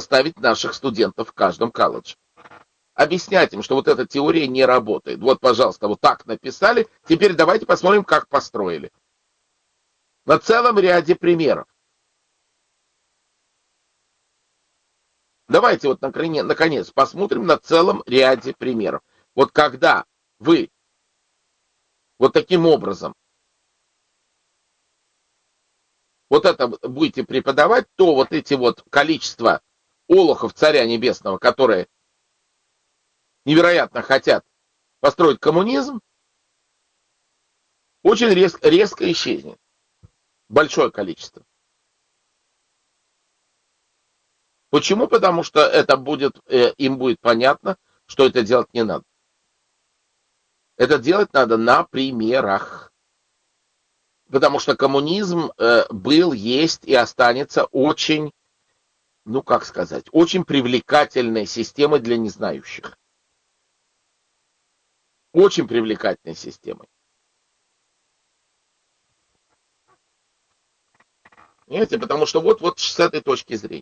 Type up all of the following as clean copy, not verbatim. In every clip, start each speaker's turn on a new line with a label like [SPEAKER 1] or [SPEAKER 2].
[SPEAKER 1] заставить наших студентов в каждом колледже. Объяснять им, что вот эта теория не работает. Вот, пожалуйста, вот так написали, теперь давайте посмотрим, как построили. На целом ряде примеров. Давайте вот наконец посмотрим на целом ряде примеров. Вот когда вы вот таким образом вот это будете преподавать, то вот эти вот количество олухов Царя Небесного, которые невероятно хотят построить коммунизм, очень резко исчезнет. Большое количество. Почему? Потому что это будет, им будет понятно, что это делать не надо. Это делать надо на примерах. Потому что коммунизм был, есть и останется очень, ну как сказать, очень привлекательной системой для незнающих. Очень привлекательной системой. Понимаете, потому что вот с этой точки зрения.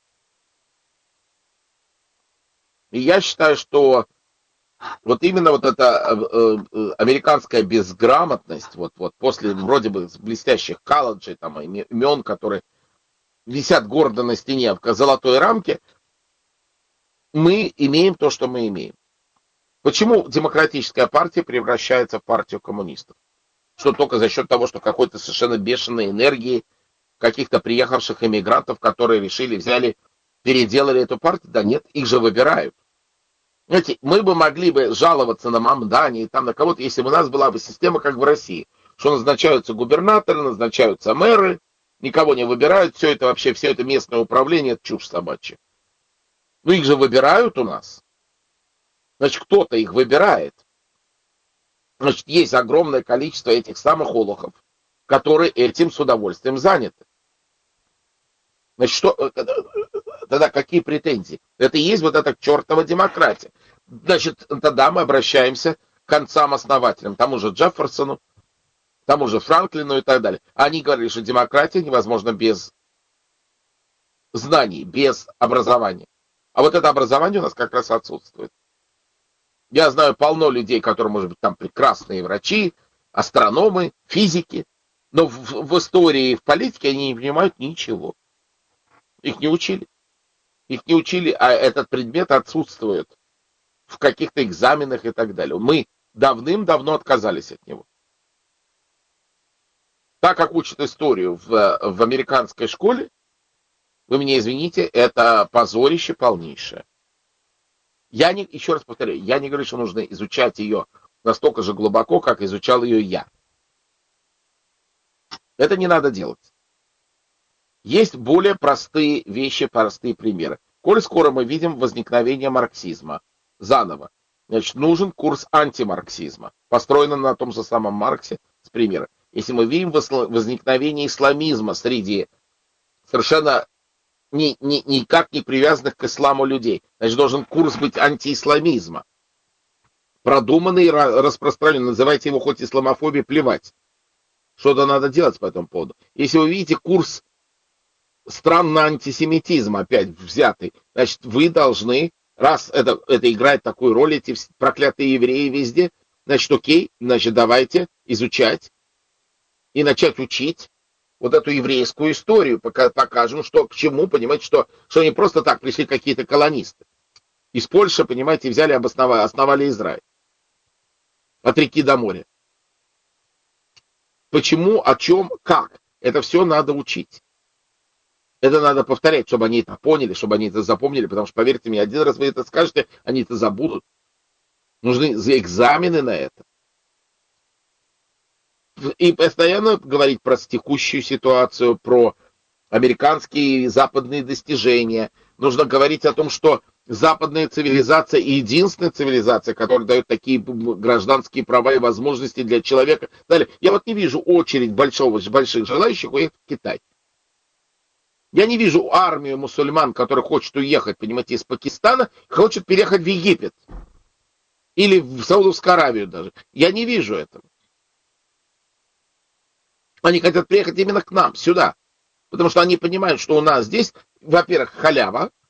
[SPEAKER 1] И я считаю, что вот именно вот эта американская безграмотность, вот после вроде бы блестящих колледжей, там, имен, которые висят гордо на стене в золотой рамке, мы имеем то, что мы имеем. Почему демократическая партия превращается в партию коммунистов? Что только за счет того, что какой-то совершенно бешеной энергии каких-то приехавших иммигрантов, которые решили, взяли, переделали эту партию? Да нет, их же выбирают. Знаете, мы бы могли бы жаловаться на Мамдани и там на кого-то, если бы у нас была бы система, как в России, что назначаются губернаторы, назначаются мэры, никого не выбирают, все это вообще, все это местное управление, это чушь собачья. Ну их же выбирают у нас. Значит, кто-то их выбирает. Значит, есть огромное количество этих самых олухов, которые этим с удовольствием заняты. Значит, что, тогда какие претензии? Это и есть вот эта чертова демократия. Значит, тогда мы обращаемся к концам-основателям, тому же Джефферсону, тому же Франклину и так далее. Они говорили, что демократия невозможна без знаний, без образования. А вот это образование у нас как раз отсутствует. Я знаю полно людей, которые, может быть, там прекрасные врачи, астрономы, физики, но в истории и в политике они не понимают ничего. Их не учили. Их не учили, а этот предмет отсутствует в каких-то экзаменах и так далее. Мы давным-давно отказались от него. Так как учат историю в американской школе, вы меня извините, это позорище полнейшее. Еще раз повторяю, я не говорю, что нужно изучать ее настолько же глубоко, как изучал ее я. Это не надо делать. Есть более простые вещи, простые примеры. Коль скоро мы видим возникновение марксизма заново, значит, нужен курс антимарксизма, построенный на том же самом Марксе с примера. Если мы видим возникновение исламизма среди совершенно никак не привязанных к исламу людей, значит, должен курс быть антиисламизма. Продуманный и распространенный. Называйте его хоть исламофобией, плевать. Что-то надо делать по этому поводу. Если вы видите курс странный антисемитизм опять взятый, значит, вы должны, раз это играет такую роль, эти проклятые евреи везде, значит, окей, значит, давайте изучать и начать учить вот эту еврейскую историю, покажем, что к чему, понимаете, что не просто так пришли какие-то колонисты. Из Польши, понимаете, взяли, основали Израиль. От реки до моря. Почему, о чем, как? Это все надо учить. Это надо повторять, чтобы они это поняли, чтобы они это запомнили, потому что, поверьте мне, один раз вы это скажете, они это забудут. Нужны экзамены на это. И постоянно говорить про текущую ситуацию, про американские и западные достижения. Нужно говорить о том, что западная цивилизация и единственная цивилизация, которая дает такие гражданские права и возможности для человека. Далее. Я вот не вижу очередь больших желающих уехать в Китай. Я не вижу армию мусульман, которые хочет уехать, понимаете, из Пакистана, хочет переехать в Египет. Или в Саудовскую Аравию даже. Я не вижу этого. Они хотят приехать именно к нам, сюда. Потому что они понимают, что у нас здесь, во-первых, халява,